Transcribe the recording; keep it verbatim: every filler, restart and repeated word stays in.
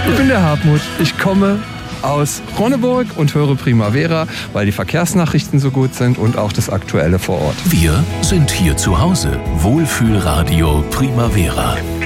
Ich bin der Hartmut. Ich komme aus Ronneburg und höre Primavera, weil die Verkehrsnachrichten so gut sind und auch das Aktuelle vor Ort. Wir sind hier zu Hause. Wohlfühlradio Primavera.